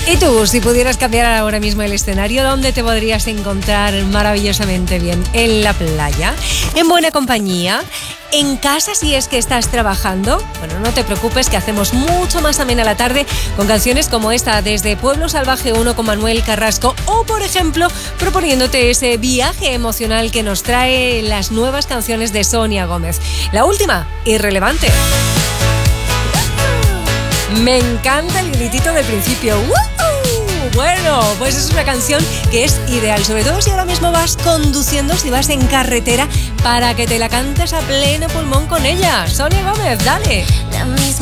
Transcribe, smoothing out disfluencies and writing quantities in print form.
Y tú, si pudieras cambiar ahora mismo el escenario, ¿dónde te podrías encontrar maravillosamente bien? ¿En la playa? ¿En buena compañía? ¿En casa si es que estás trabajando? Bueno, no te preocupes, que hacemos mucho más amena la tarde con canciones como esta desde Pueblo Salvaje 1 con Manuel Carrasco, o por ejemplo proponiéndote ese viaje emocional que nos trae las nuevas canciones de Sonia Gómez. La última, Irrelevante. Me encanta el gritito del principio. Bueno, pues es una canción que es ideal, sobre todo si ahora mismo vas conduciendo, si vas en carretera, para que te la cantes a pleno pulmón con ella. Sonia Gómez, dale. La misma